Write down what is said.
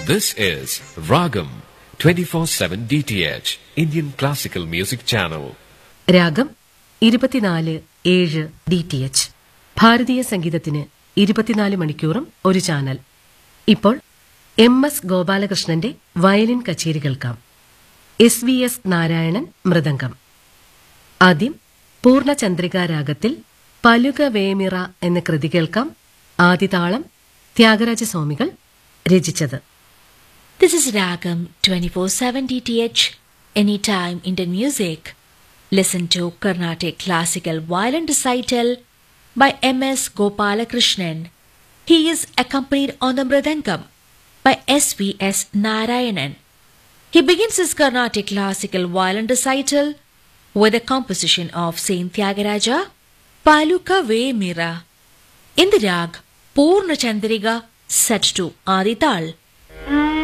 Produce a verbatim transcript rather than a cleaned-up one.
This is Ragam twenty-four seven D T H, Indian Classical Music Channel. രാഗം ഇരുപത്തിനാല് ഏഴ് D T H, ഭാരതീയ സംഗീതത്തിന് ഇരുപത്തിനാല് മണിക്കൂറും ഒരു ചാനൽ. ഇപ്പോൾ എം എസ് ഗോപാലകൃഷ്ണന്റെ വയലിൻ കച്ചേരി കേൾക്കാം. S V S Narayanan mridangam. ആദ്യം പൂർണ്ണചന്ദ്രികാ രാഗത്തിൽ പലുക വേമിറ എന്ന കൃതി കേൾക്കാം. ആദിതാളം ത്യാഗരാജസ്വാമികൾ രചിച്ചത്. This is Ragam twenty-four seven D T H, Anytime Indian Music. Listen to Carnatic Classical Violin Recital by M S Gopalakrishnan. He is accompanied on the Mridangam by S V S Narayanan. He begins his Carnatic Classical Violin Recital with a composition of Saint Tyagaraja, Paluka Vemira, in the rag Purna Chandrika set to Adi Tal.